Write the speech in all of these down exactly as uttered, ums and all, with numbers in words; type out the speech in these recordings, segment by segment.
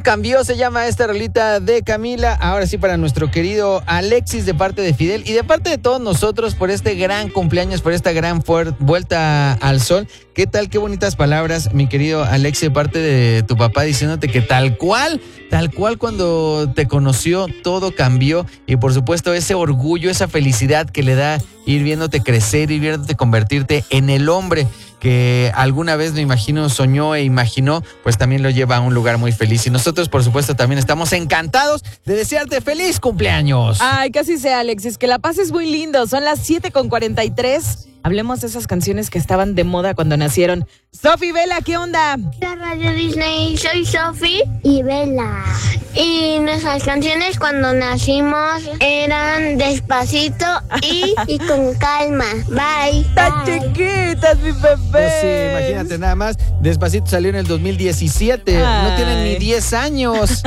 cambió, se llama esta rolita de Camila. Ahora sí, para nuestro querido Alexis, de parte de Fidel y de parte de todos nosotros, por este gran cumpleaños, por esta gran fuer- vuelta al sol. ¿Qué tal? Qué bonitas palabras, mi querido Alexis, de parte de tu papá, diciéndote que tal cual, tal cual cuando te conoció, todo cambió. Y por supuesto, ese orgullo, esa felicidad que le da ir viéndote crecer, ir viéndote convertirte en el hombre que alguna vez, me imagino, soñó e imaginó, pues también lo lleva a un lugar muy feliz. Y nosotros, por supuesto, también estamos encantados de desearte feliz cumpleaños. Ay, que así sea, Alexis, que la pases muy lindo. Son las siete con cuarenta y tres. Hablemos de esas canciones que estaban de moda cuando nacieron. Sofi, Vela, ¿qué onda? La Radio Disney, soy Sofi y Vela. Y nuestras canciones cuando nacimos eran Despacito y, y Con Calma. Bye. ¡Tan chiquitas, mi bebé! Pues sí, imagínate nada más. Despacito salió en el dos mil diecisiete. Ay. No tienen ni diez años.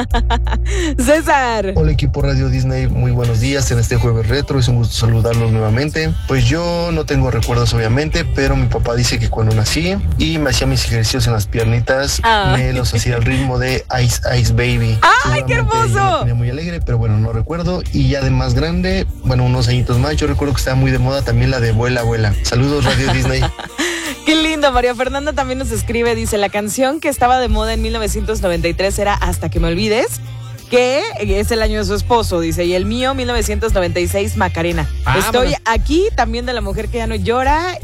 César. Hola equipo Radio Disney, muy buenos días en este jueves retro, es un gusto saludarlos nuevamente. Pues yo no tengo recuerdos obviamente, pero mi papá dice que cuando nací y me hacía mis ejercicios en las piernitas, Ah. me los hacía al ritmo de Ice Ice Baby. ¡Ay, qué hermoso! Yo me ponía muy alegre, pero bueno, no recuerdo. Y ya de más grande, bueno, unos añitos más, yo recuerdo que estaba muy de moda también la de Vuela, Vuela. Saludos Radio Disney. Qué lindo, María Fernanda también nos escribe, dice, la canción que estaba de moda en mil novecientos noventa y tres era Hasta que me olvides, que es el año de su esposo, dice, y el mío, mil novecientos noventa y seis, Macarena. Ah, Estoy bueno. aquí, también de La Mujer que ya no llora,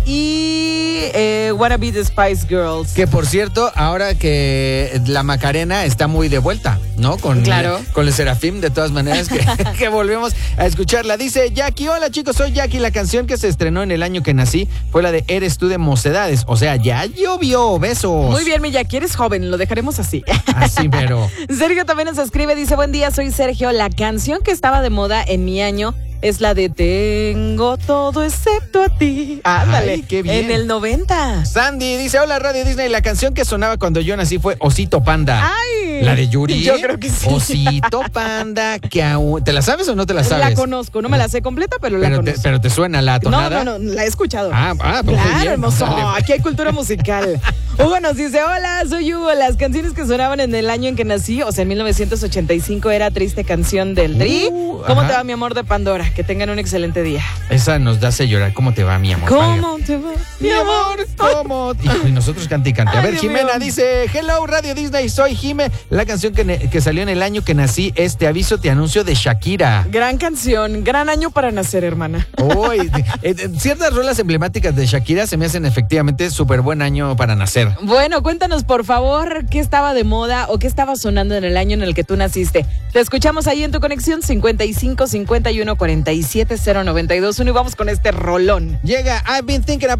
y eh, Wanna Be the Spice Girls. Que por cierto, ahora que la Macarena está muy de vuelta, ¿no? Con, Claro. con el Serafín, de todas maneras, que, que volvemos a escucharla. Dice Jackie, hola chicos, soy Jackie. La canción que se estrenó en el año que nací fue la de Eres tú de Mocedades. O sea, ya llovió, besos. Muy bien, mi Jackie, eres joven, lo dejaremos así. Así, pero... Sergio también nos escribe, dice, buen día, soy Sergio. La canción que estaba de moda en mi año es la de Tengo todo excepto a ti. Ándale, Ay, qué bien. en el noventa. Sandy dice, hola Radio Disney, la canción que sonaba cuando yo nací fue Osito Panda. Ay. ¿La de Yuri? Yo creo que sí. Osito Panda, que aún... ¿Te la sabes o no te la sabes? La conozco, no me la sé completa, pero la pero, te, conozco. pero te suena la No, tonada. no, no, la he escuchado. Ah, ah, pues muy claro, bien. hermoso. Dale. Aquí hay cultura musical. Hugo nos dice, hola, soy Hugo. Las canciones que sonaban en el año en que nací, o sea, en mil novecientos ochenta y cinco, era Triste Canción del Tri. Uh, ¿Cómo ajá. te va, mi amor de Pandora? Que tengan un excelente día. Esa nos hace llorar. ¿Cómo te va, mi amor? ¿Cómo te va, Mi amor, ¿cómo? Y, y nosotros cante y cante. A Ay, ver, Dios Jimena mío. dice, hello Radio Disney, soy Jime. La canción que, ne- que salió en el año que nací es Te aviso, te anuncio de Shakira. Gran canción, gran año para nacer, hermana. Uy, de- eh, de- ciertas rolas emblemáticas de Shakira se me hacen efectivamente súper buen año para nacer. Bueno, cuéntanos por favor qué estaba de moda o qué estaba sonando en el año en el que tú naciste. Te escuchamos ahí en tu conexión cincuenta y cinco cincuenta y uno cuarenta y siete cero noventa y dos uno y vamos con este rolón. Llega I've been thinking about